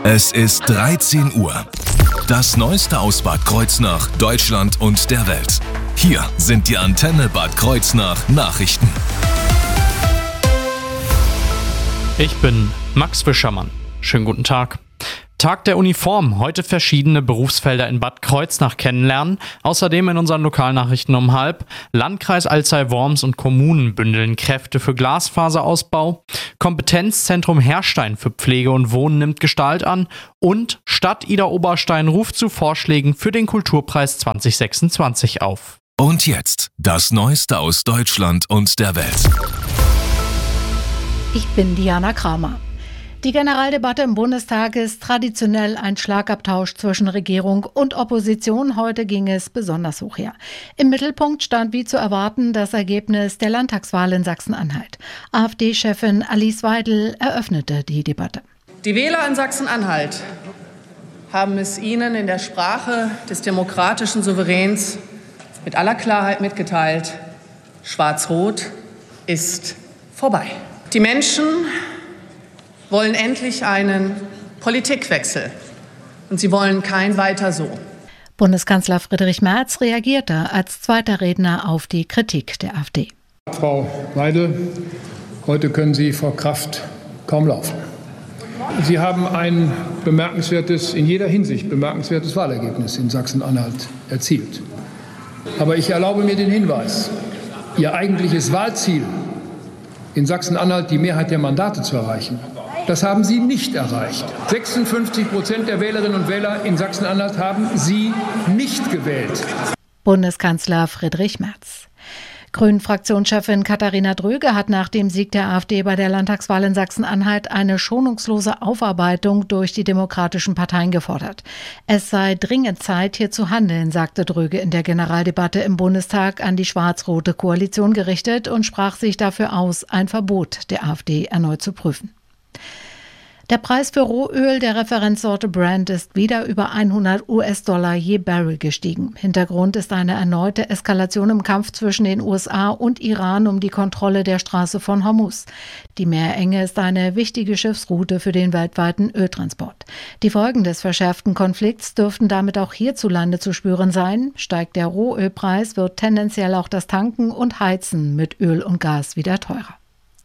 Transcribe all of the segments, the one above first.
Es ist 13 Uhr. Das Neueste aus Bad Kreuznach, Deutschland und der Welt. Hier sind die Antenne Bad Kreuznach Nachrichten. Ich bin Max Fischermann. Schönen guten Tag. Tag der Uniform. Heute verschiedene Berufsfelder in Bad Kreuznach kennenlernen. Außerdem in unseren Lokalnachrichten um 12:30. Landkreis Alzey-Worms und Kommunen bündeln Kräfte für Glasfaserausbau. Kompetenzzentrum Herrstein für Pflege und Wohnen nimmt Gestalt an. Und Stadt Idar-Oberstein ruft zu Vorschlägen für den Kulturpreis 2026 auf. Und jetzt das Neueste aus Deutschland und der Welt. Ich bin Diana Kramer. Die Generaldebatte im Bundestag ist traditionell ein Schlagabtausch zwischen Regierung und Opposition. Heute ging es besonders hoch her. Im Mittelpunkt stand wie zu erwarten das Ergebnis der Landtagswahl in Sachsen-Anhalt. AfD-Chefin Alice Weidel eröffnete die Debatte. Die Wähler in Sachsen-Anhalt haben es Ihnen in der Sprache des demokratischen Souveräns mit aller Klarheit mitgeteilt: Schwarz-Rot ist vorbei. Die Menschen wollen endlich einen Politikwechsel. Und sie wollen kein Weiter so. Bundeskanzler Friedrich Merz reagierte als zweiter Redner auf die Kritik der AfD. Frau Weidel, heute können Sie vor Kraft kaum laufen. Sie haben ein in jeder Hinsicht bemerkenswertes Wahlergebnis in Sachsen-Anhalt erzielt. Aber ich erlaube mir den Hinweis: Ihr eigentliches Wahlziel, in Sachsen-Anhalt die Mehrheit der Mandate zu erreichen, das haben Sie nicht erreicht. 56% der Wählerinnen und Wähler in Sachsen-Anhalt haben Sie nicht gewählt. Bundeskanzler Friedrich Merz. Grünen-Fraktionschefin Katharina Dröge hat nach dem Sieg der AfD bei der Landtagswahl in Sachsen-Anhalt eine schonungslose Aufarbeitung durch die demokratischen Parteien gefordert. Es sei dringend Zeit, hier zu handeln, sagte Dröge in der Generaldebatte im Bundestag an die schwarz-rote Koalition gerichtet und sprach sich dafür aus, ein Verbot der AfD erneut zu prüfen. Der Preis für Rohöl der Referenzsorte Brent ist wieder über $100 je Barrel gestiegen. Hintergrund ist eine erneute Eskalation im Kampf zwischen den USA und Iran um die Kontrolle der Straße von Hormuz. Die Meerenge ist eine wichtige Schiffsroute für den weltweiten Öltransport. Die Folgen des verschärften Konflikts dürften damit auch hierzulande zu spüren sein. Steigt der Rohölpreis, wird tendenziell auch das Tanken und Heizen mit Öl und Gas wieder teurer.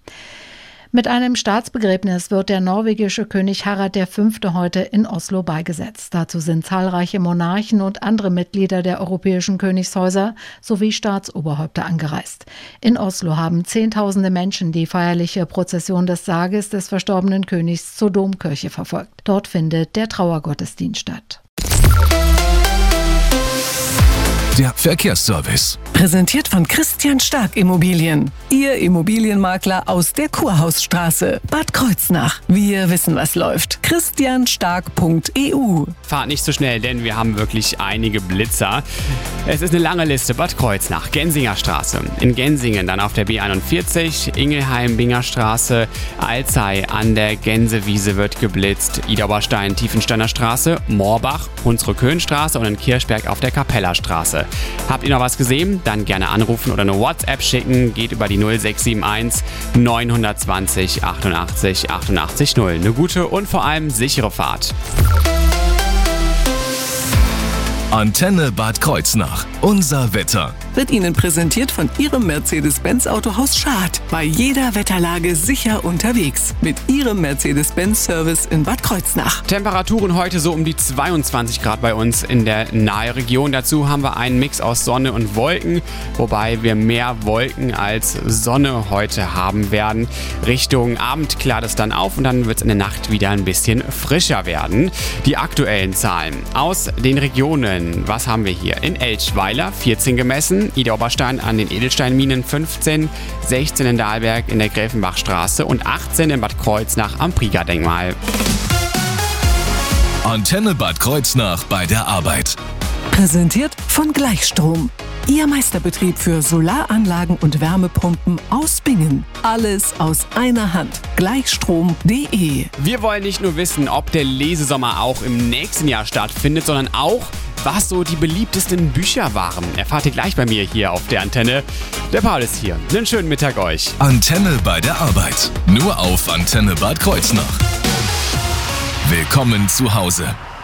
Mit einem Staatsbegräbnis wird der norwegische König Harald V. heute in Oslo beigesetzt. Dazu sind zahlreiche Monarchen und andere Mitglieder der europäischen Königshäuser sowie Staatsoberhäupter angereist. In Oslo haben Zehntausende Menschen die feierliche Prozession des Sarges des verstorbenen Königs zur Domkirche verfolgt. Dort findet der Trauergottesdienst statt. Der Verkehrsservice. Präsentiert von Christian Stark Immobilien. Ihr Immobilienmakler aus der Kurhausstraße, Bad Kreuznach. Wir wissen, was läuft. christianstark.eu. Fahrt nicht so schnell, denn wir haben wirklich einige Blitzer. Es ist eine lange Liste. Bad Kreuznach, Gensinger Straße. In Gensingen dann auf der B41, Ingelheim-Binger Straße, Alzey an der Gänsewiese wird geblitzt, Idar-Oberstein, Tiefensteiner Straße, Moorbach, Hunsrück-Höhenstraße und in Kirchberg auf der Kapellerstraße. Habt ihr noch was gesehen? Dann gerne anrufen oder eine WhatsApp schicken. Geht über die 0671 920 88 88 0. Eine gute und vor allem sichere Fahrt. Antenne Bad Kreuznach. Unser Wetter. Wird Ihnen präsentiert von Ihrem Mercedes-Benz Autohaus Schad. Bei jeder Wetterlage sicher unterwegs. Mit Ihrem Mercedes-Benz-Service in Bad Kreuznach. Temperaturen heute so um die 22 Grad bei uns in der Nahregion. Dazu haben wir einen Mix aus Sonne und Wolken, wobei wir mehr Wolken als Sonne heute haben werden. Richtung Abend klart es dann auf und dann wird es in der Nacht wieder ein bisschen frischer werden. Die aktuellen Zahlen aus den Regionen. Was haben wir hier? In Elchweiler 14 gemessen, Idar-Oberstein an den Edelsteinminen 15, 16 in Dahlberg in der Gräfenbachstraße und 18 in Bad Kreuznach am Prieger-Denkmal. Antenne Bad Kreuznach bei der Arbeit. Präsentiert von Gleichstrom. Ihr Meisterbetrieb für Solaranlagen und Wärmepumpen aus Bingen. Alles aus einer Hand. Gleichstrom.de. Wir wollen nicht nur wissen, ob der Lesesommer auch im nächsten Jahr stattfindet, sondern auch, was so die beliebtesten Bücher waren. Erfahrt ihr gleich bei mir hier auf der Antenne. Der Paul ist hier. Einen schönen Mittag euch. Antenne bei der Arbeit. Nur auf Antenne Bad Kreuznach. Willkommen zu Hause.